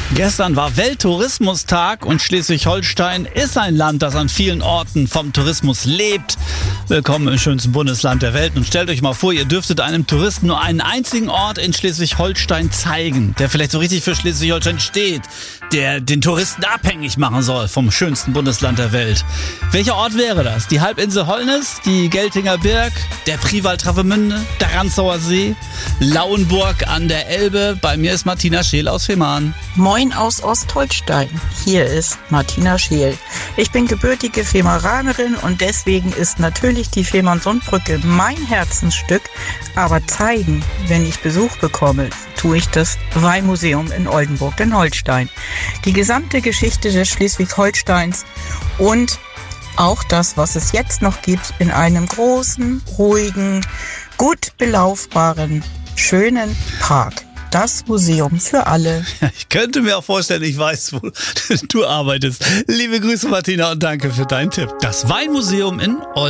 Gestern war Welttourismustag und Schleswig-Holstein ist ein Land, das an vielen Orten vom Tourismus lebt. Willkommen im schönsten Bundesland der Welt und stellt euch mal vor, ihr dürftet einem Touristen nur einen einzigen Ort in Schleswig-Holstein zeigen, der vielleicht so richtig für Schleswig-Holstein steht, der den Touristen abhängig machen soll vom schönsten Bundesland der Welt. Welcher Ort wäre das? Die Halbinsel Holnis, die Geltinger Berg, der Priwald Travemünde, der Ranzauer See, Lauenburg an der Elbe? Bei mir ist Martina Scheel aus Fehmarn. Moin aus Ostholstein, hier ist Martina Scheel. Ich bin gebürtige Fehmarnanerin und deswegen ist natürlich die Fehmarn-Sundbrücke mein Herzensstück. Aber zeigen, wenn ich Besuch bekomme, tue ich das Weinmuseum in Oldenburg in Holstein. Die gesamte Geschichte des Schleswig-Holsteins und auch das, was es jetzt noch gibt, in einem großen, ruhigen, gut belaufbaren, schönen Park. Das Museum für alle. Ich könnte mir auch vorstellen, ich weiß, wo du arbeitest. Liebe Grüße, Martina, und danke für deinen Tipp. Das Weinmuseum in Oldenburg.